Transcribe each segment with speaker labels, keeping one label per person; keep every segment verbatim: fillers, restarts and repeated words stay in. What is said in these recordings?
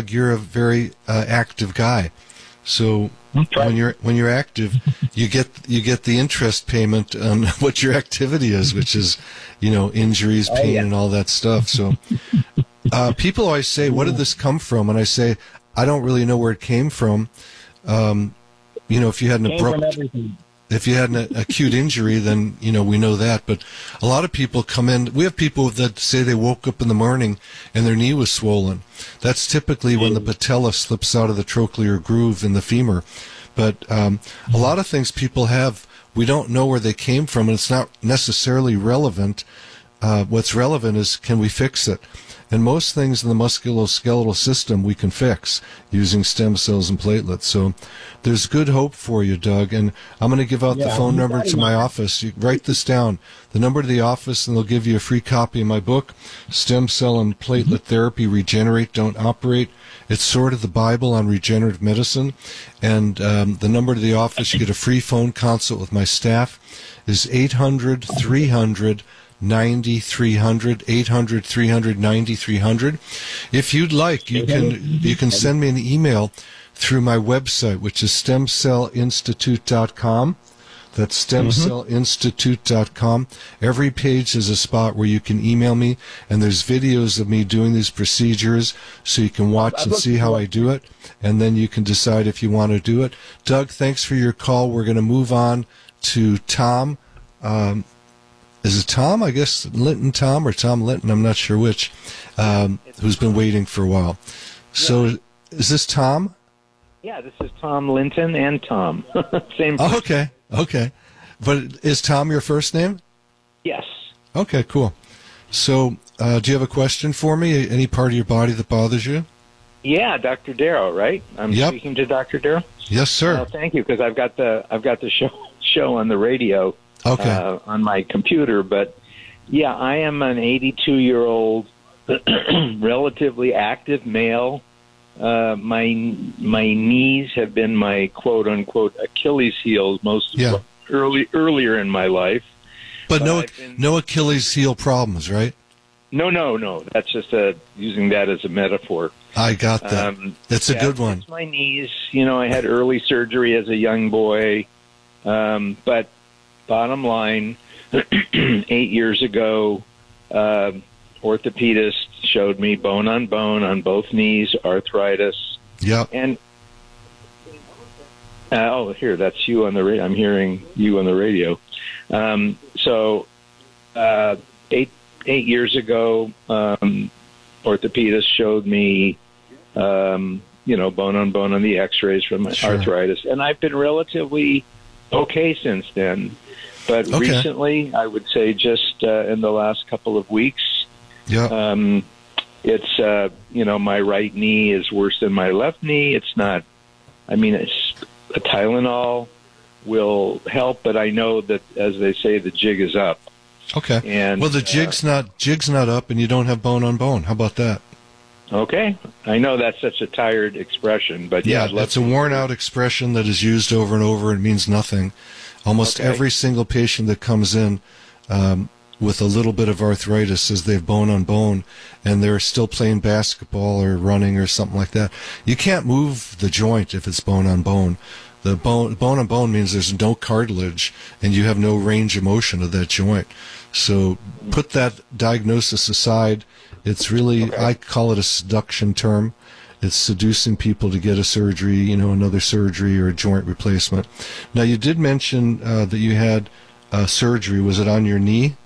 Speaker 1: Doug, you're a very uh, active guy. So
Speaker 2: Okay.
Speaker 1: when you're when you're active, you get you get the interest payment on what your activity is, which is, you know, injuries, pain,
Speaker 2: Oh, yeah.
Speaker 1: and all that stuff. So uh, people always say, "What did this come from?" And I say, "I don't really know where it came from." Um, you know, if you had an
Speaker 2: Came from
Speaker 1: abrupt
Speaker 2: everything.
Speaker 1: if you had an acute injury, then, you know, we know that. But a lot of people come in. We have people that say they woke up in the morning and their knee was swollen. That's typically when the patella slips out of the trochlear groove in the femur. But um, a lot of things people have, we don't know where they came from, and it's not necessarily relevant. Uh, what's relevant is, can we fix it? And most things in the musculoskeletal system we can fix using stem cells and platelets. So there's good hope for you, Doug. And I'm going to give out
Speaker 2: Yeah,
Speaker 1: the phone
Speaker 2: you
Speaker 1: number
Speaker 2: got it,
Speaker 1: to my
Speaker 2: man.
Speaker 1: office. You write this down. The number to the office, and they'll give you a free copy of my book, Stem Cell and Platelet Therapy, Regenerate, Don't Operate. It's sort of the Bible on regenerative medicine. And um, the number to the office, you get a free phone consult with my staff, is eight hundred, three hundred, ninety-three hundred, eight hundred, three hundred, ninety-three hundred. If you'd like, you can you can send me an email through my website, which is stem cell institute dot com. That's stem cell institute dot com. Every page is a spot where you can email me, and there's videos of me doing these procedures, so you can watch and see how I do it, and then you can decide if you want to do it. Doug, thanks for your call. We're going to move on to Tom. Um, Is it Tom? I guess Linton Tom or Tom Linton, I'm not sure which, um, who's been waiting for a while. So is this Tom?
Speaker 3: Yeah, this is Tom Linton and Tom. Same.
Speaker 1: Oh, okay, okay. But is Tom your first name?
Speaker 3: Yes.
Speaker 1: Okay, cool. So uh, do you have a question for me? Any part of your body that bothers you?
Speaker 3: Yeah, Doctor Darrow, right? I'm
Speaker 1: Yep.
Speaker 3: speaking to Doctor Darrow.
Speaker 1: Yes, sir.
Speaker 3: Oh, thank you, because I've got the I've got the show show on the radio.
Speaker 1: Okay.
Speaker 3: Uh, on my computer, but yeah, I am an eighty-two-year-old, relatively active male. Uh, my my knees have been my quote unquote Achilles heels most
Speaker 1: Yeah.
Speaker 3: early earlier in my life.
Speaker 1: But no,
Speaker 3: I've been-
Speaker 1: no Achilles heel problems, right?
Speaker 3: No, no, no. That's just a, using that as a metaphor.
Speaker 1: I got that.
Speaker 3: Um,
Speaker 1: That's a
Speaker 3: yeah,
Speaker 1: good one.
Speaker 3: It's my knees. You know, I had early surgery as a young boy, um, but bottom line, eight years ago, uh, orthopedist showed me bone on bone on both knees, arthritis,
Speaker 1: Yeah.
Speaker 3: and uh, oh, here, that's you on the radio. I'm hearing you on the radio. Um, so, uh, eight eight years ago, um, orthopedist showed me, um, you know, bone on bone on the X-rays from my
Speaker 1: Sure.
Speaker 3: arthritis, and I've been relatively okay since then. But
Speaker 1: Okay.
Speaker 3: recently, I would say just uh, in the last couple of weeks,
Speaker 1: Yeah.
Speaker 3: um, it's, uh, you know, my right knee is worse than my left knee. It's not, I mean, it's, a Tylenol will help, but I know that, as they say, the jig is up.
Speaker 1: Okay.
Speaker 3: And,
Speaker 1: well, the jig's not jig's not up, and you don't have bone on bone. How about that?
Speaker 3: Okay. I know that's such a tired expression, but yeah.
Speaker 1: Yeah,
Speaker 3: I'd love
Speaker 1: it's a
Speaker 3: to-
Speaker 1: worn-out expression that is used over and over and means nothing. Almost
Speaker 3: Okay.
Speaker 1: every single patient that comes in um, with a little bit of arthritis says they have bone on bone, and they're still playing basketball or running or something like that. You can't move the joint if it's bone on bone. The bone bone on bone means there's no cartilage, and you have no range of motion of that joint. So put that diagnosis aside. It's really,
Speaker 3: Okay.
Speaker 1: I call it a seduction term. It's seducing people to get a surgery, you know, another surgery or a joint replacement. Now, you did mention uh, that you had uh, surgery. Was it on your knee?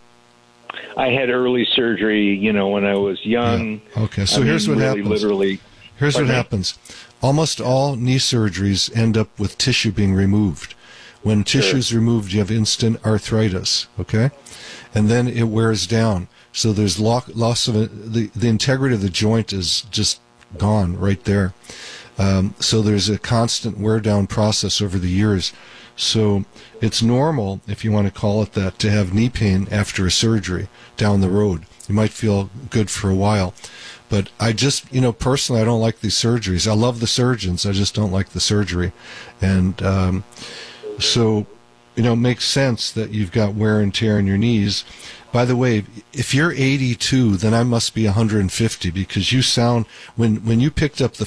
Speaker 3: I had early surgery, you know, when I was young.
Speaker 1: Yeah. Okay, so
Speaker 3: I
Speaker 1: here's
Speaker 3: mean,
Speaker 1: what
Speaker 3: really,
Speaker 1: happens.
Speaker 3: Literally.
Speaker 1: Here's what
Speaker 3: Pardon me?
Speaker 1: happens. Almost all knee surgeries end up with tissue being removed. When tissue is removed, you have instant arthritis, okay? And then it wears down. So there's lo- loss of it. The, the integrity of the joint is just gone right there. Um, so there's a constant wear down process over the years. So it's normal, if you want to call it that, to have knee pain after a surgery down the road. You might feel good for a while. But I just, you know, personally, I don't like these surgeries. I love the surgeons. I just don't like the surgery. And um, so, you know, it makes sense that you've got wear and tear in your knees. By the way, if you're eighty-two, then I must be one hundred fifty, because you sound, when, when you picked up the